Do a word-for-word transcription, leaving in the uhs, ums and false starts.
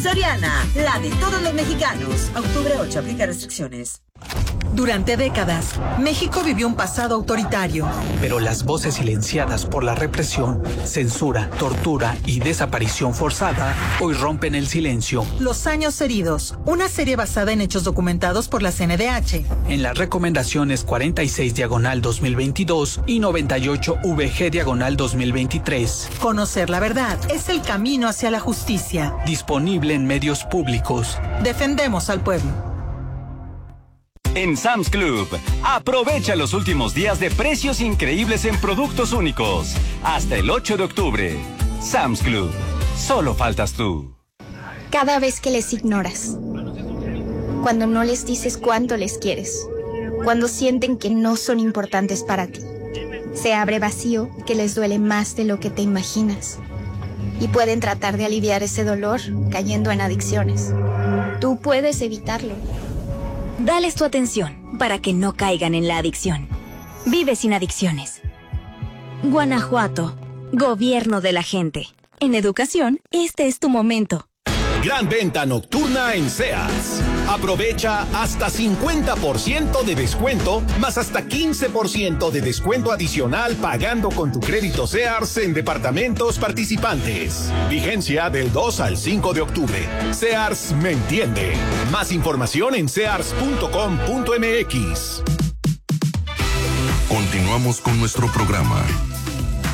Soriana, la de todos los mexicanos. Octubre ocho, aplica restricciones. Durante décadas, México vivió un pasado autoritario. Pero las voces silenciadas por la represión, censura, tortura y desaparición forzada hoy rompen el silencio. Los años heridos, una serie basada en hechos documentados por la C N D H. En las recomendaciones cuarenta y seis diagonal dos mil veintidós y noventa y ocho V G diagonal dos mil veintitrés. Conocer la verdad es el camino hacia la justicia. Disponible en medios públicos. Defendemos al pueblo. En Sam's Club, aprovecha los últimos días de precios increíbles en productos únicos. Hasta el ocho de octubre. Sam's Club. Solo faltas tú. Cada vez que les ignoras. Cuando no les dices cuánto les quieres. Cuando sienten que no son importantes para ti. Se abre vacío que les duele más de lo que te imaginas. Y pueden tratar de aliviar ese dolor cayendo en adicciones. Tú puedes evitarlo. Dales tu atención para que no caigan en la adicción. Vive sin adicciones. Guanajuato, gobierno de la gente. En educación, este es tu momento. Gran venta nocturna en Sears. Aprovecha hasta cincuenta por ciento de descuento, más hasta quince por ciento de descuento adicional pagando con tu crédito Sears en departamentos participantes. Vigencia del dos al cinco de octubre. Sears me entiende. Más información en sears punto com punto m x. Continuamos con nuestro programa